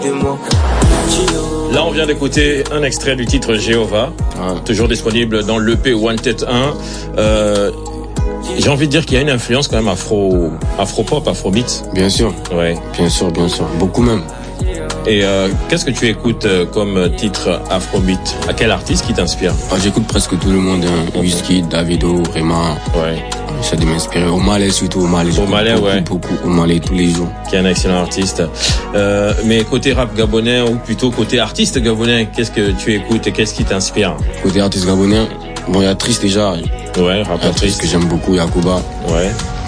de moi. Là, on vient d'écouter un extrait du titre Jéhovah, toujours disponible dans l'EP Wanted 1. J'ai envie de dire qu'il y a une influence quand même afro-pop, afrobeat. Bien sûr. Ouais. Bien sûr. Beaucoup même. Et qu'est-ce que tu écoutes comme titre afrobeat? À quel artiste qui t'inspire? J'écoute presque tout le monde, hein. Wizkid, Davido, vraiment. Ouais. J'essaie de m'inspirer. Omalé surtout, Omalé. Beaucoup, Omalé tous les jours. Qui est un excellent artiste. Mais côté rap gabonais ou plutôt côté artiste gabonais, qu'est-ce que tu écoutes et qu'est-ce qui t'inspire? Côté artiste gabonais, bon, il y a Triste déjà. Ouais, rappeur Triste que j'aime beaucoup, Yakuba. Ouais.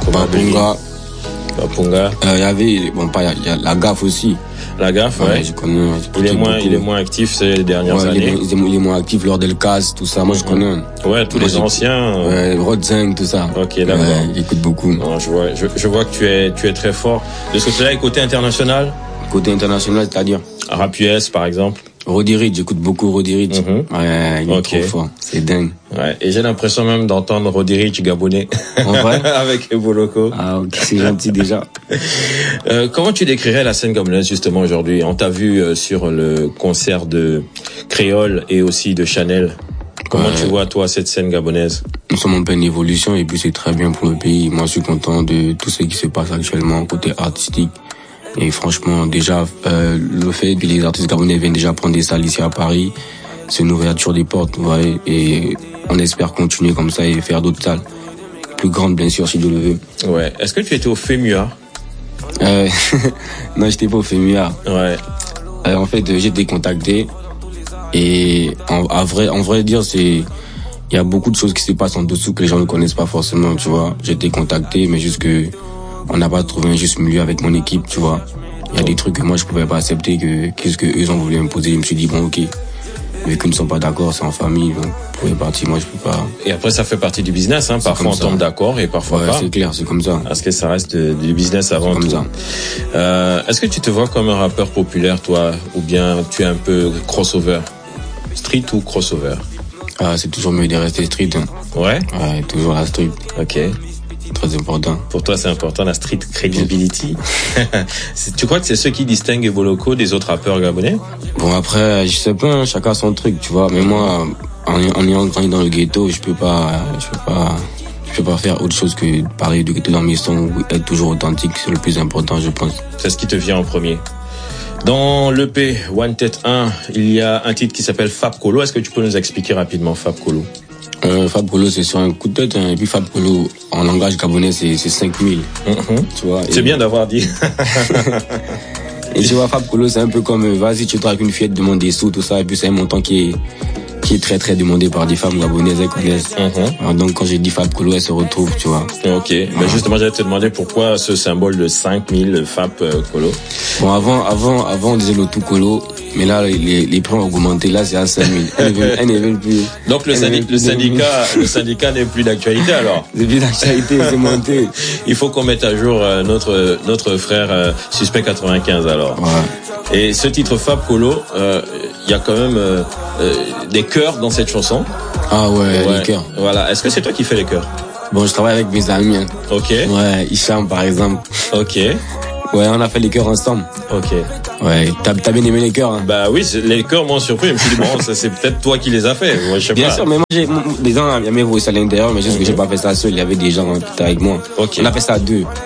Bapunga. Il y avait, bon, il y a La Gaffe aussi. La Gaffe, ouais. Je connais. Il est moins actif ces dernières années. Il est moins actif lors d'Elkaz, tout ça. Moi, je connais. Ouais, tous les anciens. Ouais, Rodzeng, tout ça. Ok, d'accord. J'écoute beaucoup. Non, je vois que tu es très fort. De ce côté-là, et côté international? Côté international, c'est-à-dire? Rap US, par exemple. Roddy Ricch, j'écoute beaucoup Roddy Ricch. Ouais, il est trop fort. C'est dingue. Ouais, et j'ai l'impression même d'entendre Roddy Ricch gabonais. En vrai? Avec Eboloko. Ah, ok, c'est gentil déjà. Comment tu décrirais la scène gabonaise justement aujourd'hui? On t'a vu sur le concert de Créole et aussi de Chanel. Comment tu vois, toi, cette scène gabonaise? Nous sommes en pleine évolution et puis c'est très bien pour le pays. Moi, je suis content de tout ce qui se passe actuellement côté artistique. Et franchement, déjà, le fait que les artistes gabonais viennent déjà prendre des salles ici à Paris, c'est une ouverture des portes, vous voyez. Et on espère continuer comme ça et faire d'autres salles. Plus grandes, bien sûr, si Dieu le veut. Ouais. Est-ce que tu étais au FEMUA? Non, j'étais pas au FEMUA. Ouais. En fait, j'ai été contacté. Et en vrai dire, il y a beaucoup de choses qui se passent en dessous que les gens ne connaissent pas forcément, tu vois. J'ai été contacté, mais juste que on n'a pas trouvé un juste milieu avec mon équipe, tu vois. Il y a des trucs que moi je pouvais pas accepter, qu'est-ce que eux ont voulu imposer. Je me suis dit bon, ok, vu qu'ils ne sont pas d'accord, c'est en famille, donc vous pouvez partir, moi je peux pas. Et après ça fait partie du business, hein. Parfois on tombe d'accord et parfois pas. C'est clair, c'est comme ça. Parce que ça reste du business avant tout. Comme ça. Est-ce que tu te vois comme un rappeur populaire, toi, ou bien tu es un peu crossover? Street ou crossover? C'est toujours mieux de rester street. Hein. Ouais? Ouais, toujours la street. Ok. Très important. Pour toi, c'est important, la street credibility. Tu crois que c'est ce qui distingue Eboloko des autres rappeurs gabonais? Bon, après, je sais pas, hein, chacun son truc, tu vois. Mais moi, en ayant grandi dans le ghetto, je peux pas faire autre chose que parler du ghetto dans mes sons ou être toujours authentique. C'est le plus important, je pense. C'est ce qui te vient en premier. Dans l'EP Wanted 1, il y a un titre qui s'appelle Fab Kolo. Est-ce que tu peux nous expliquer rapidement Fab Kolo? Fab Kolo, c'est sur un coup de tête, hein. Et puis Fab Kolo, en langage gabonais, c'est 5000. Tu vois. C'est bien d'avoir dit. Et tu vois, Fab Kolo, c'est un peu comme, vas-y, tu dragues une fillette, demande des sous, tout ça, et puis c'est un montant qui est très très demandé par des femmes gabonaises et connaissent. Alors donc quand j'ai dit Fab Kolo, elle se retrouve, tu vois. Ok, mais justement j'allais te demander pourquoi ce symbole de 5000 Fab Kolo. Bon, avant on disait le tout Kolo, mais là les prix ont augmenté, là c'est à 5000. Elle ne veut plus. Donc le syndicat n'est plus d'actualité alors. C'est plus d'actualité, c'est monté. Il faut qu'on mette à jour notre frère Suspect 95 alors. Ouais. Et ce titre Fab Kolo, il y a quand même des chœurs dans cette chanson. Ah ouais, les chœurs. Voilà. Est-ce que c'est toi qui fais les chœurs? Bon, je travaille avec mes amis. Hein. Ok. Ouais, Hicham par exemple. Ok. Ouais, on a fait les chœurs ensemble. Ok. Ouais, t'as bien aimé les chœurs, hein? Bah oui, les chœurs m'ont surpris. Je me suis dit, bon, ça c'est peut-être toi qui les as fait. Moi, je sais bien pas. Sûr, mais moi, des gens aimaient vous à l'intérieur, mais juste que j'ai pas fait ça seul. Il y avait des gens qui étaient avec moi. Ok. On a fait ça à deux.